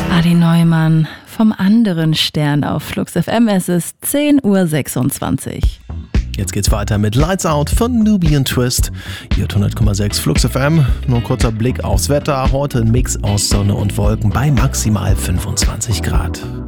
Adi Neumann vom anderen Stern auf Flux FM. Es ist 10:26 Uhr. Jetzt geht's weiter mit Lights Out von Nubian Twist. Hier 100,6 Flux FM. Nur ein kurzer Blick aufs Wetter. Heute ein Mix aus Sonne und Wolken bei maximal 25 Grad.